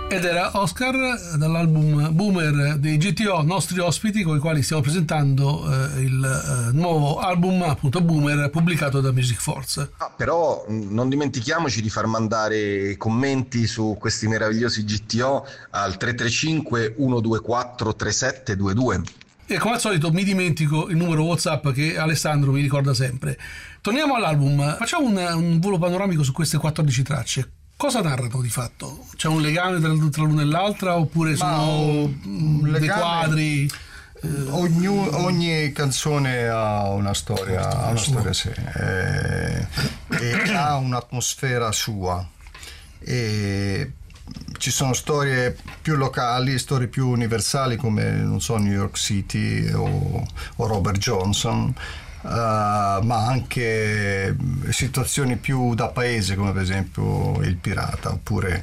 Ed era Oscar dall'album Boomer dei GTO, nostri ospiti con i quali stiamo presentando il nuovo album, appunto Boomer, pubblicato da Music Force. Però non dimentichiamoci di far mandare commenti su questi meravigliosi GTO al 335 124 3722. E come al solito mi dimentico il numero WhatsApp che Alessandro mi ricorda sempre. Torniamo all'album, facciamo un volo panoramico su queste 14 tracce. Cosa narrano di fatto? C'è un legame tra l'una e l'altra oppure sono dei quadri? Ogni canzone ha una storia, a sé, e ha un'atmosfera sua. E ci sono storie più locali, storie più universali come, non so, New York City o Robert Johnson. Ma anche situazioni più da paese come per esempio Il Pirata, oppure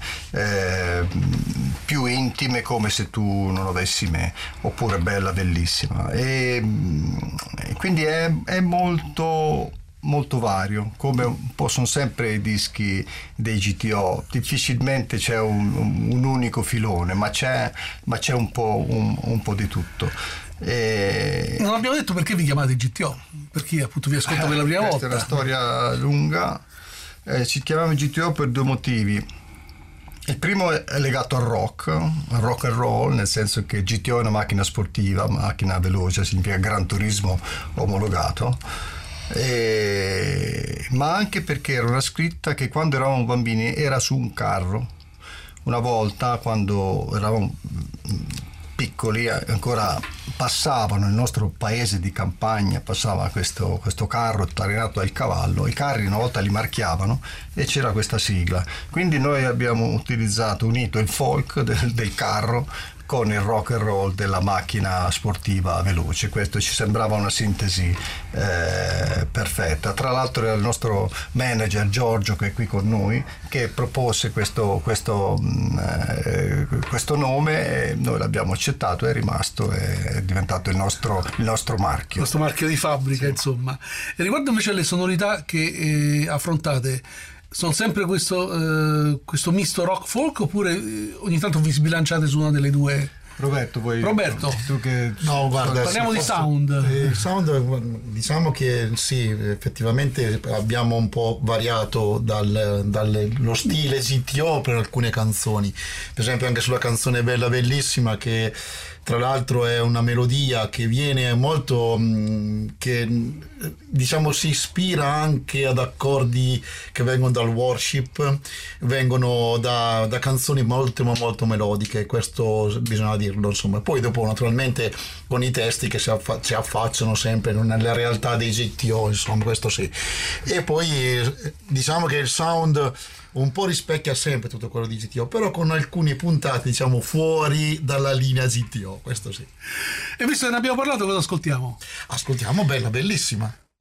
più intime come Se tu non avessi me, oppure Bella bellissima, e quindi è molto molto vario, come possono sempre i dischi dei GTO. Difficilmente c'è un unico filone, ma c'è un po' di tutto. Non abbiamo detto perché vi chiamate GTO, per chi appunto vi ascolta per la prima volta. Questa è una storia lunga. Ci chiamiamo GTO per due motivi. Il primo è legato al rock and roll, nel senso che GTO è una macchina sportiva, macchina veloce, significa Gran Turismo omologato. Ma anche perché era una scritta che quando eravamo bambini era su un carro. Una volta, quando eravamo piccoli, ancora passavano nel nostro paese di campagna, passava questo carro trainato dal cavallo. I carri una volta li marchiavano e c'era questa sigla, quindi noi abbiamo unito il folk del carro con il rock and roll della macchina sportiva veloce. Questo ci sembrava una sintesi perfetta. Tra l'altro era il nostro manager Giorgio, che è qui con noi, che propose questo nome, e noi l'abbiamo accettato, è rimasto, è diventato il nostro marchio. Questo marchio di fabbrica, sì. Insomma. E riguardo invece alle sonorità che affrontate, sono sempre questo misto rock folk, oppure ogni tanto vi sbilanciate su una delle due? Roberto, tu che... No, guarda, parliamo di sound. Il sound, diciamo che sì, effettivamente abbiamo un po' variato dallo stile GTO per alcune canzoni. Per esempio anche sulla canzone Bella bellissima, che tra l'altro è una melodia che viene molto, che diciamo si ispira anche ad accordi che vengono dal worship, vengono da canzoni molto molto melodiche, questo bisogna dirlo, insomma. Poi dopo naturalmente con i testi che si affacciano sempre nella realtà dei GTO, insomma, questo sì. E poi diciamo che il sound un po' rispecchia sempre tutto quello di GTO, però con alcuni puntati, diciamo, fuori dalla linea GTO, questo sì. E visto che ne abbiamo parlato, cosa ascoltiamo? Ascoltiamo Bella bellissima.